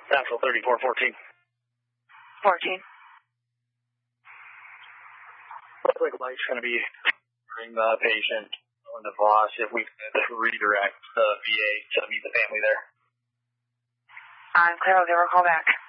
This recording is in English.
Central 3414. 14. Looks like light's going to be bring the patient on the boss if we could redirect the VA to meet the family there. I'm clear. I'll give her a call back.